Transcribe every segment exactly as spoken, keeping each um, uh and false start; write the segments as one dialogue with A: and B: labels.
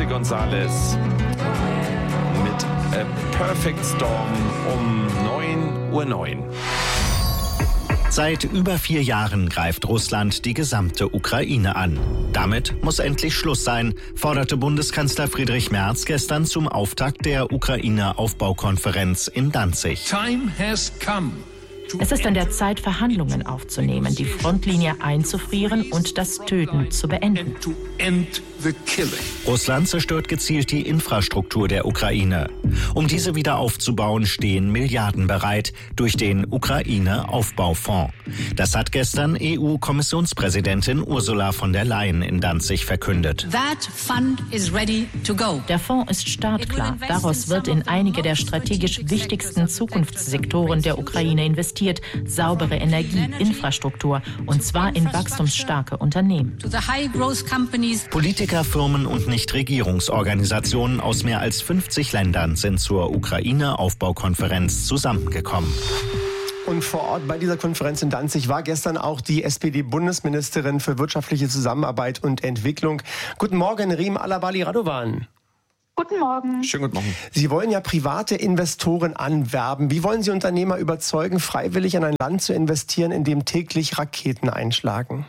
A: José González mit A Perfect Storm um neun Uhr neun.
B: Seit über vier Jahren greift Russland die gesamte Ukraine an. Damit muss endlich Schluss sein, forderte Bundeskanzler Friedrich Merz gestern zum Auftakt der Ukraine-Aufbaukonferenz in Danzig.
C: Time has come.
D: Es ist an der Zeit, Verhandlungen aufzunehmen, die Frontlinie einzufrieren und das Töten zu beenden.
B: Russland zerstört gezielt die Infrastruktur der Ukraine. Um diese wieder aufzubauen, stehen Milliarden bereit durch den Ukraine-Aufbaufonds. Das hat gestern E U-Kommissionspräsidentin Ursula von der Leyen in Danzig verkündet.
E: That fund is ready to go.
D: Der Fonds ist startklar. Daraus wird in einige der strategisch wichtigsten Zukunftssektoren der Ukraine investiert. Saubere Energie, Infrastruktur, und zwar in wachstumsstarke Unternehmen.
B: Politiker, Firmen und Nichtregierungsorganisationen aus mehr als fünfzig Ländern sind zur Ukraine-Aufbaukonferenz zusammengekommen.
F: Und vor Ort bei dieser Konferenz in Danzig war gestern auch die S P D-Bundesministerin für wirtschaftliche Zusammenarbeit und Entwicklung. Guten Morgen, Riem Alabali Radovan.
G: Guten Morgen.
A: Schönen guten Morgen.
F: Sie wollen ja private Investoren anwerben. Wie wollen Sie Unternehmer überzeugen, freiwillig in ein Land zu investieren, in dem täglich Raketen einschlagen?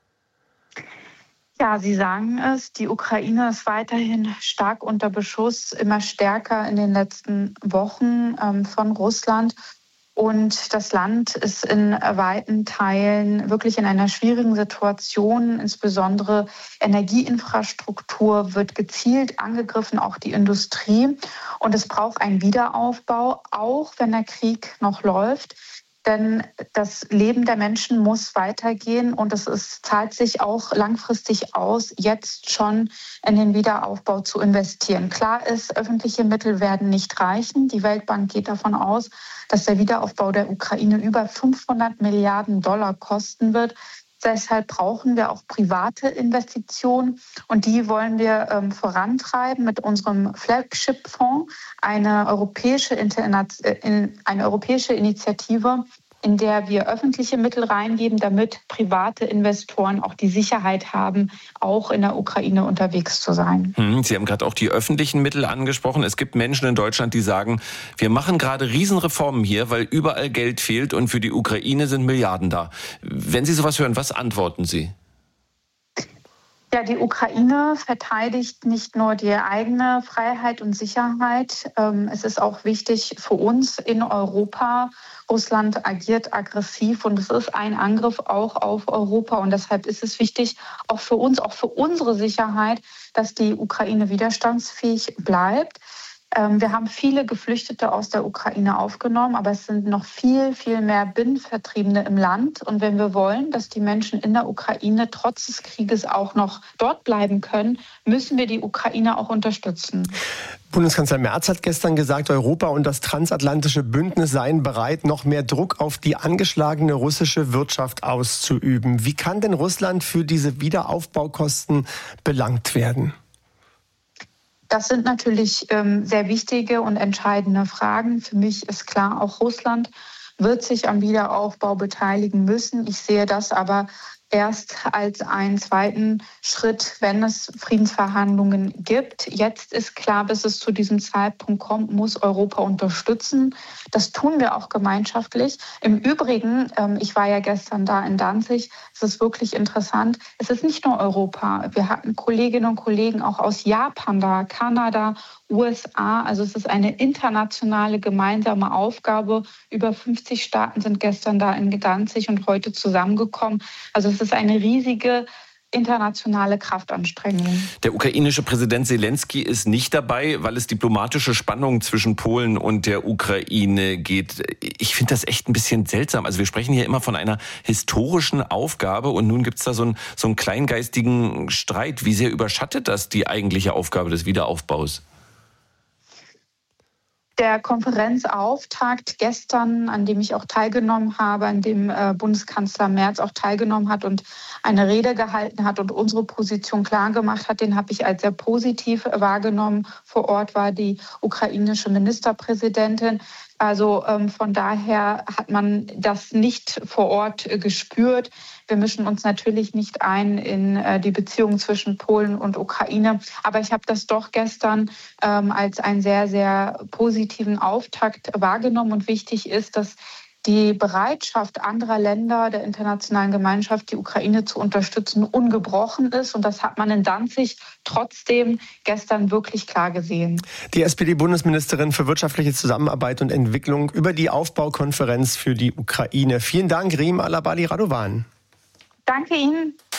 G: Ja, Sie sagen es, die Ukraine ist weiterhin stark unter Beschuss, immer stärker in den letzten Wochen ähm, von Russland. Und das Land ist in weiten Teilen wirklich in einer schwierigen Situation. Insbesondere Energieinfrastruktur wird gezielt angegriffen, auch die Industrie. Und es braucht einen Wiederaufbau, auch wenn der Krieg noch läuft. Denn das Leben der Menschen muss weitergehen und es ist, zahlt sich auch langfristig aus, jetzt schon in den Wiederaufbau zu investieren. Klar ist, öffentliche Mittel werden nicht reichen. Die Weltbank geht davon aus, dass der Wiederaufbau der Ukraine über fünfhundert Milliarden Dollar kosten wird. Deshalb brauchen wir auch private Investitionen und die wollen wir ähm, vorantreiben mit unserem Flagship-Fonds, eine europäische, Interna- in, eine europäische Initiative, in der wir öffentliche Mittel reingeben, damit private Investoren auch die Sicherheit haben, auch in der Ukraine unterwegs zu sein.
A: Sie haben gerade auch die öffentlichen Mittel angesprochen. Es gibt Menschen in Deutschland, die sagen, wir machen gerade Riesenreformen hier, weil überall Geld fehlt und für die Ukraine sind Milliarden da. Wenn Sie sowas hören, was antworten Sie?
G: Ja, die Ukraine verteidigt nicht nur die eigene Freiheit und Sicherheit. Es ist auch wichtig für uns in Europa. Russland agiert aggressiv und es ist ein Angriff auch auf Europa. Und deshalb ist es wichtig, auch für uns, auch für unsere Sicherheit, dass die Ukraine widerstandsfähig bleibt. Wir haben viele Geflüchtete aus der Ukraine aufgenommen, aber es sind noch viel, viel mehr Binnenvertriebene im Land. Und wenn wir wollen, dass die Menschen in der Ukraine trotz des Krieges auch noch dort bleiben können, müssen wir die Ukraine auch unterstützen.
F: Bundeskanzler Merz hat gestern gesagt, Europa und das transatlantische Bündnis seien bereit, noch mehr Druck auf die angeschlagene russische Wirtschaft auszuüben. Wie kann denn Russland für diese Wiederaufbaukosten belangt werden?
G: Das sind natürlich ähm, sehr wichtige und entscheidende Fragen. Für mich ist klar, auch Russland wird sich am Wiederaufbau beteiligen müssen. Ich sehe das aber erst als einen zweiten Schritt, wenn es Friedensverhandlungen gibt. Jetzt ist klar, bis es zu diesem Zeitpunkt kommt, muss Europa unterstützen. Das tun wir auch gemeinschaftlich. Im Übrigen, ich war ja gestern da in Danzig, es ist wirklich interessant, es ist nicht nur Europa. Wir hatten Kolleginnen und Kollegen auch aus Japan da, Kanada, U S A. Also es ist eine internationale gemeinsame Aufgabe. Über fünfzig Staaten sind gestern da in Danzig und heute zusammengekommen. Also es ist eine riesige internationale Kraftanstrengung.
A: Der ukrainische Präsident Zelensky ist nicht dabei, weil es diplomatische Spannungen zwischen Polen und der Ukraine geht. Ich finde das echt ein bisschen seltsam. Also wir sprechen hier immer von einer historischen Aufgabe und nun gibt es da so einen, so einen kleingeistigen Streit. Wie sehr überschattet das die eigentliche Aufgabe des Wiederaufbaus?
G: Der Konferenzauftakt gestern, an dem ich auch teilgenommen habe, an dem äh, Bundeskanzler Merz auch teilgenommen hat und eine Rede gehalten hat und unsere Position klar gemacht hat, den habe ich als sehr positiv wahrgenommen. Vor Ort war die ukrainische Ministerpräsidentin. Also ähm, von daher hat man das nicht vor Ort äh, gespürt. Wir mischen uns natürlich nicht ein in äh, die Beziehungen zwischen Polen und Ukraine. Aber ich habe das doch gestern ähm, als einen sehr, sehr positiven Auftakt wahrgenommen. Und wichtig ist, dass die Bereitschaft anderer Länder der internationalen Gemeinschaft, die Ukraine zu unterstützen, ungebrochen ist. Und das hat man in Danzig trotzdem gestern wirklich klar gesehen.
F: Die S P D-Bundesministerin für wirtschaftliche Zusammenarbeit und Entwicklung über die Aufbaukonferenz für die Ukraine. Vielen Dank, Rim Alabali Radovan.
G: Danke Ihnen.